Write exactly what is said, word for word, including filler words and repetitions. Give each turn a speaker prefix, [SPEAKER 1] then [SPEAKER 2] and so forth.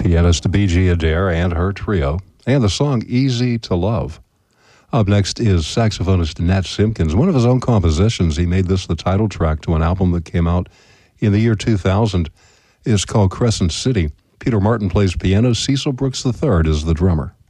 [SPEAKER 1] pianist B G Adair and her trio, and the song Easy to Love. Up next is saxophonist Nat Simpkins. One of his own compositions, he made this the title track to an album that came out in the year two thousand. It's called Crescent City. Peter Martin plays piano. Cecil Brooks the third is the drummer.